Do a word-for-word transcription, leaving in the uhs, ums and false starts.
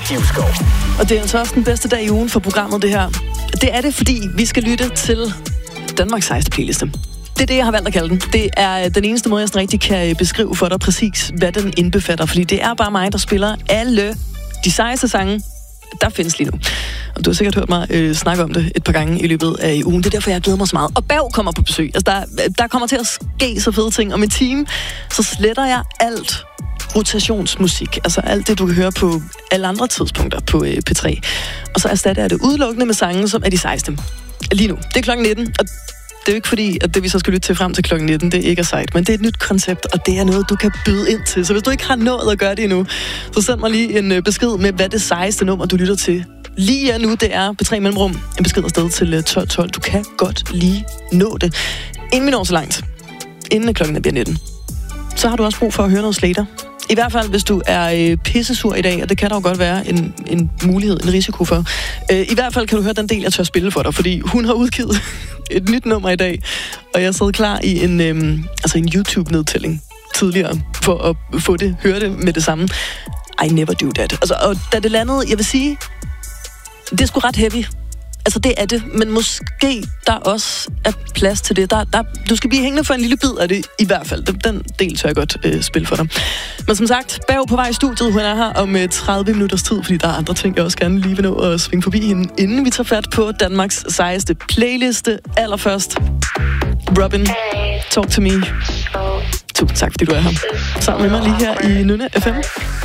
Givskov. Og det er altså også den bedste dag i ugen for programmet, det her. Det er det, fordi vi skal lytte til Danmarks sejeste playliste. Det er det, jeg har valgt at kalde den. Det er den eneste måde, jeg sådan rigtig kan beskrive for dig præcis, hvad den indbefatter. Fordi det er bare mig, der spiller alle de sejeste sange, der findes lige nu. Og du har sikkert hørt mig øh, snakke om det et par gange i løbet af ugen. Det er derfor, jeg glæder mig så meget. Og Bav kommer på besøg. Altså, der, der kommer til at ske så fede ting. Om en time, så sletter jeg alt rotationsmusik. Altså alt det, du kan høre på alle andre tidspunkter på øh, P tre. Og så erstatter jeg det udelukkende med sange, som er de sejeste. Lige nu. Det er klokken nitten, og det er jo ikke fordi, at det vi så skal lytte til frem til klokken nitten, det er ikke er sejt, men det er et nyt koncept, og det er noget, du kan byde ind til. Så hvis du ikke har nået at gøre det endnu, så send mig lige en besked med, hvad det sejeste nummer, du lytter til lige nu, det er P tre Mellemrum. En besked afsted til tolv tolv. Du kan godt lige nå det. Inden vi når så langt, inden klokken bliver nitten, så har du også brug for at høre noget Slater. I hvert fald, hvis du er øh, pissesur i dag, og det kan der jo godt være en, en mulighed, en risiko for. Øh, I hvert fald kan du høre den del, jeg tør spille for dig, fordi hun har udgivet et nyt nummer i dag, og jeg sad klar i en, øh, altså en YouTube-nedtælling tidligere, for at få det, høre det med det samme. I never do that. Altså, og da det landede, jeg vil sige, det er sgu ret heavy. Altså, det er det, men måske der også er plads til det. Der, der, du skal blive hængende for en lille bid af det, i hvert fald. Den, den del tør jeg godt øh, spille for dig. Men som sagt, Bav på vej i studiet. Hun er her om øh, tredive minutters tid, fordi der er andre ting, jeg også gerne lige vil nå at svinge forbi hende, inden vi tager fat på Danmarks sejeste playliste. Allerførst, Robin, Talk to Me. Tusind tak, fordi du er her sammen med mig lige her i Nynne F M.